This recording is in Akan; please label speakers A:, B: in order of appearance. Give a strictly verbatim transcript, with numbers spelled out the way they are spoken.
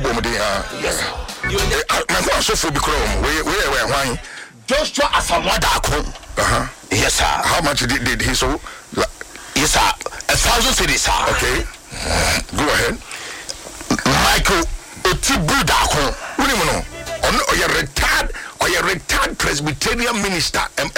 A: bomdi ha. Yes. My phone so for be chrome. We we we why?
B: Joshua Asamwadako.
A: Uh-huh.
B: Yes, sir.
A: How much did, did he so?
B: Yes, sir. A thousand cities, sir.
A: Okay. Go ahead.
B: Michael Otibudako.
A: What do you know? Or you retired or you retired Presbyterian minister, um,